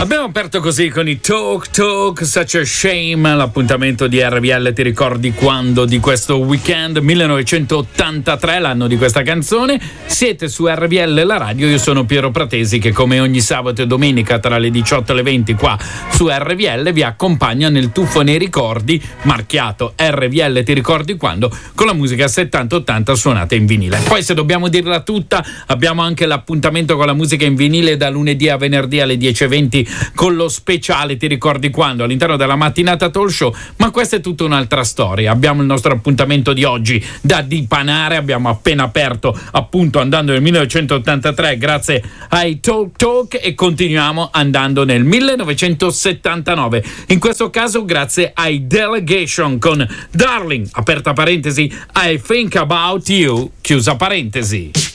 Abbiamo aperto così con i Talk, Such a Shame, l'appuntamento di RVL, ti ricordi quando, di questo weekend, 1983, l'anno di questa canzone. Siete su RVL la radio, io sono Piero Pratesi che come ogni sabato e domenica tra le 18 e le 20 qua su RVL vi accompagna nel tuffo nei ricordi, marchiato RVL ti ricordi quando, con la musica 70-80 suonata in vinile. Poi se dobbiamo dirla tutta, abbiamo anche l'appuntamento con la musica in vinile da lunedì a venerdì alle 10:20 con lo speciale ti ricordi quando all'interno della mattinata talk show, ma questa è tutta un'altra storia. Abbiamo il nostro appuntamento di oggi da dipanare, abbiamo appena aperto appunto andando nel 1983 grazie ai Talk e continuiamo andando nel 1979, in questo caso grazie ai Delegation con Darling, aperta parentesi, I Think About You, chiusa parentesi.